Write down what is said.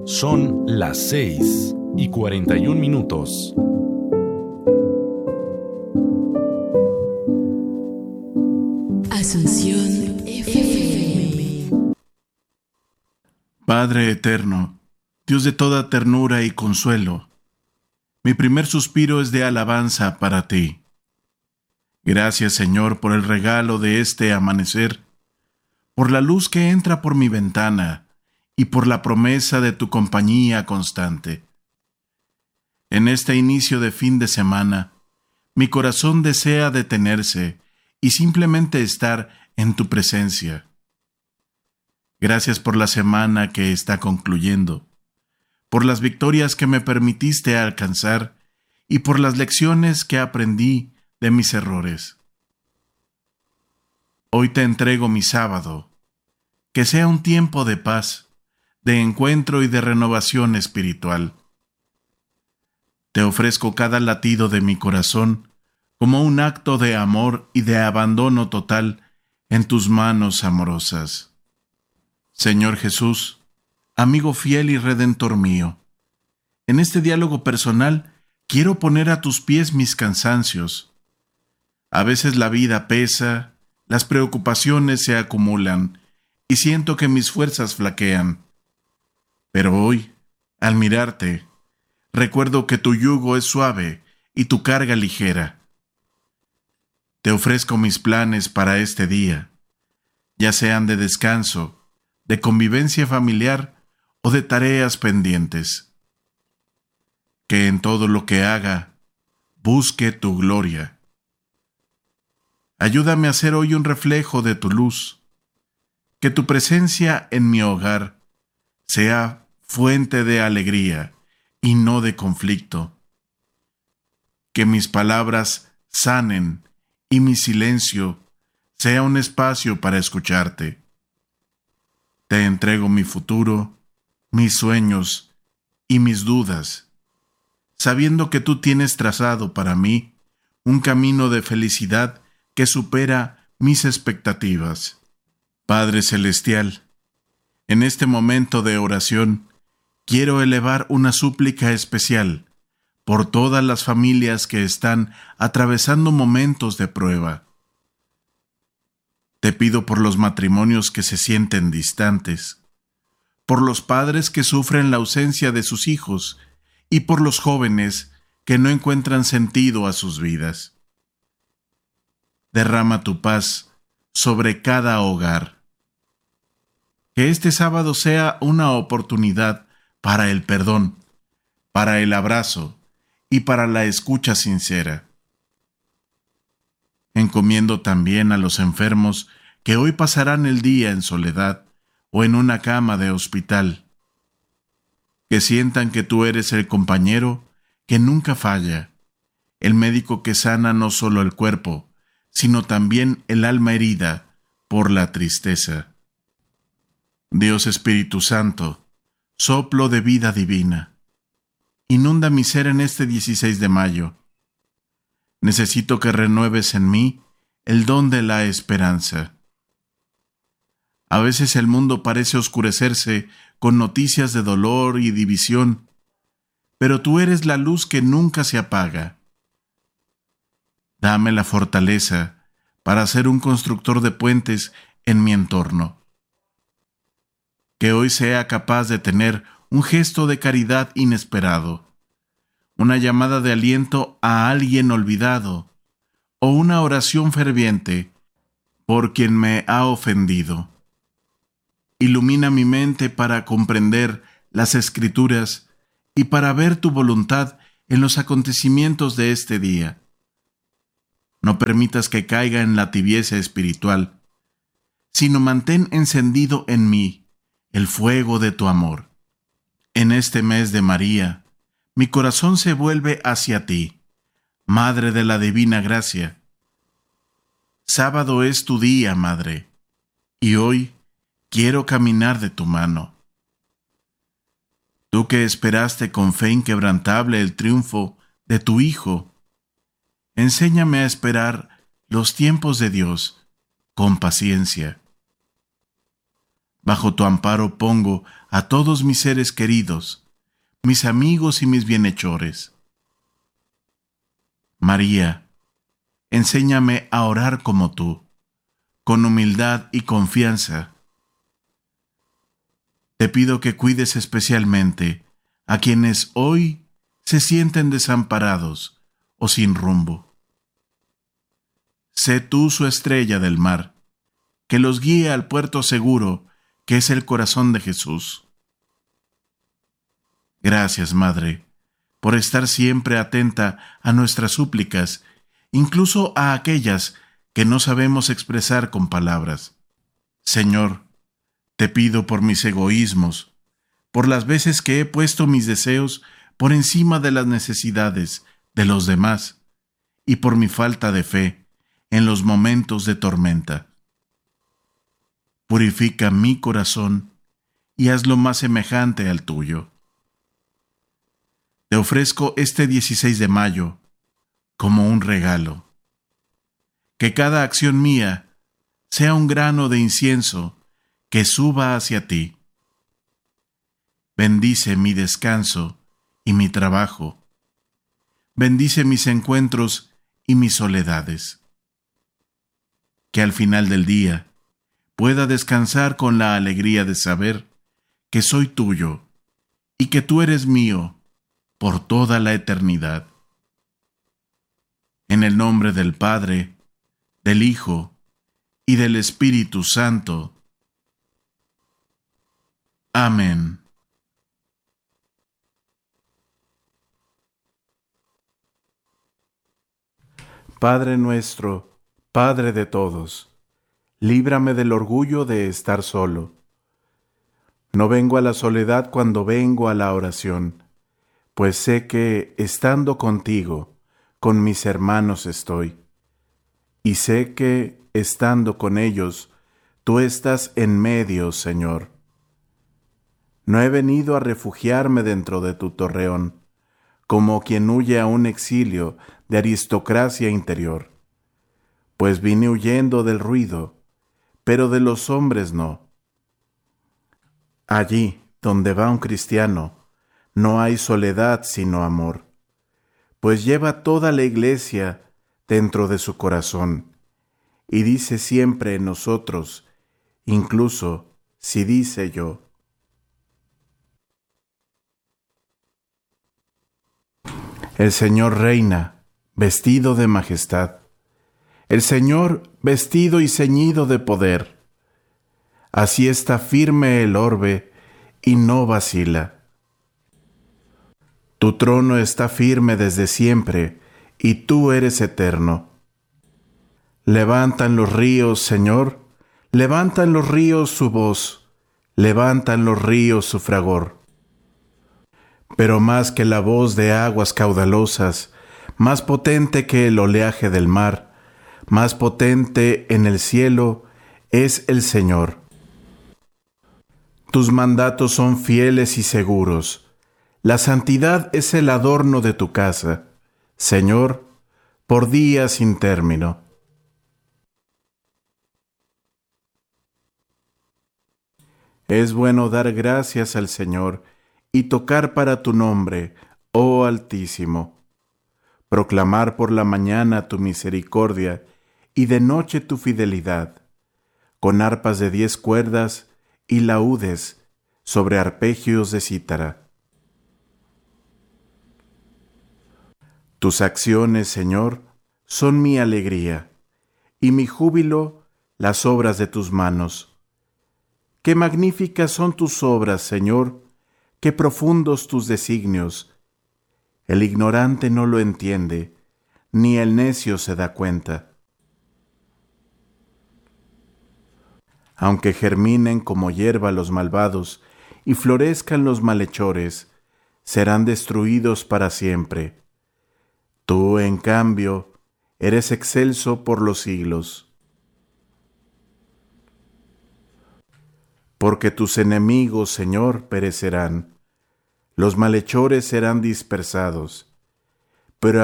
Son las 6:41. Asunción FM. Padre eterno, Dios de toda ternura y consuelo, mi primer suspiro es de alabanza para ti. Gracias, Señor, por el regalo de este amanecer, por la luz que entra por mi ventana y por la promesa de tu compañía constante. En este inicio de fin de semana, mi corazón desea detenerse y simplemente estar en tu presencia. Gracias por la semana que está concluyendo, por las victorias que me permitiste alcanzar y por las lecciones que aprendí de mis errores. Hoy te entrego mi sábado, que sea un tiempo de paz, de encuentro y de renovación espiritual. Te ofrezco cada latido de mi corazón como un acto de amor y de abandono total en tus manos amorosas. Señor Jesús, amigo fiel y redentor mío, en este diálogo personal quiero poner a tus pies mis cansancios. A veces la vida pesa, las preocupaciones se acumulan y siento que mis fuerzas flaquean. Pero hoy, al mirarte, recuerdo que tu yugo es suave y tu carga ligera. Te ofrezco mis planes para este día, ya sean de descanso, de convivencia familiar o de tareas pendientes. Que en todo lo que haga, busque tu gloria. Ayúdame a ser hoy un reflejo de tu luz. Que tu presencia en mi hogar sea fuente de alegría y no de conflicto. Que mis palabras sanen y mi silencio sea un espacio para escucharte. Te entrego mi futuro, mis sueños y mis dudas, sabiendo que tú tienes trazado para mí un camino de felicidad que supera mis expectativas. Padre Celestial, en este momento de oración, quiero elevar una súplica especial por todas las familias que están atravesando momentos de prueba. Te pido por los matrimonios que se sienten distantes, por los padres que sufren la ausencia de sus hijos y por los jóvenes que no encuentran sentido a sus vidas. Derrama tu paz sobre cada hogar. Que este sábado sea una oportunidad para el perdón, para el abrazo y para la escucha sincera. Encomiendo también a los enfermos que hoy pasarán el día en soledad o en una cama de hospital. Que sientan que tú eres el compañero que nunca falla, el médico que sana no solo el cuerpo, sino también el alma herida por la tristeza. Dios Espíritu Santo, soplo de vida divina, inunda mi ser en este 16 de mayo. Necesito que renueves en mí el don de la esperanza. A veces el mundo parece oscurecerse con noticias de dolor y división, pero tú eres la luz que nunca se apaga. Dame la fortaleza para ser un constructor de puentes en mi entorno. Que hoy sea capaz de tener un gesto de caridad inesperado, una llamada de aliento a alguien olvidado o una oración ferviente por quien me ha ofendido. Ilumina mi mente para comprender las Escrituras y para ver tu voluntad en los acontecimientos de este día. No permitas que caiga en la tibieza espiritual, sino mantén encendido en mí el fuego de tu amor. En este mes de María, mi corazón se vuelve hacia ti, Madre de la Divina Gracia. Sábado es tu día, Madre, y hoy quiero caminar de tu mano. Tú que esperaste con fe inquebrantable el triunfo de tu Hijo, enséñame a esperar los tiempos de Dios con paciencia. Bajo tu amparo pongo a todos mis seres queridos, mis amigos y mis bienhechores. María, enséñame a orar como tú, con humildad y confianza. Te pido que cuides especialmente a quienes hoy se sienten desamparados o sin rumbo. Sé tú su estrella del mar, que los guíe al puerto seguro que es el corazón de Jesús. Gracias, Madre, por estar siempre atenta a nuestras súplicas, incluso a aquellas que no sabemos expresar con palabras. Señor, te pido por mis egoísmos, por las veces que he puesto mis deseos por encima de las necesidades de los demás, y por mi falta de fe en los momentos de tormenta. Purifica mi corazón y hazlo más semejante al tuyo. Te ofrezco este 16 de mayo como un regalo. Que cada acción mía sea un grano de incienso que suba hacia ti. Bendice mi descanso y mi trabajo. Bendice mis encuentros y mis soledades. Que al final del día pueda descansar con la alegría de saber que soy tuyo y que tú eres mío por toda la eternidad. En el nombre del Padre, del Hijo y del Espíritu Santo. Amén. Padre nuestro, Padre de todos, líbrame del orgullo de estar solo. No vengo a la soledad cuando vengo a la oración, pues sé que, estando contigo, con mis hermanos estoy. Y sé que, estando con ellos, tú estás en medio, Señor. No he venido a refugiarme dentro de tu torreón, como quien huye a un exilio de aristocracia interior, pues vine huyendo del ruido, pero de los hombres no. Allí, donde va un cristiano, no hay soledad sino amor, pues lleva toda la iglesia dentro de su corazón, y dice siempre en nosotros, incluso si dice yo. El Señor reina, vestido de majestad. El Señor vestido y ceñido de poder. Así está firme el orbe y no vacila. Tu trono está firme desde siempre y tú eres eterno. Levantan los ríos, Señor, levantan los ríos su voz, levantan los ríos su fragor. Pero más que la voz de aguas caudalosas, más potente que el oleaje del mar, más potente en el cielo es el Señor. Tus mandatos son fieles y seguros. La santidad es el adorno de tu casa, Señor, por días sin término. Es bueno dar gracias al Señor y tocar para tu nombre, oh Altísimo. Proclamar por la mañana tu misericordia y de noche tu fidelidad, con arpas de 10 cuerdas y laúdes sobre arpegios de cítara. Tus acciones, Señor, son mi alegría, y mi júbilo las obras de tus manos. Qué magníficas son tus obras, Señor, qué profundos tus designios. El ignorante no lo entiende, ni el necio se da cuenta. Aunque germinen como hierba los malvados y florezcan los malhechores, serán destruidos para siempre. Tú, en cambio, eres excelso por los siglos. Porque tus enemigos, Señor, perecerán. Los malhechores serán dispersados.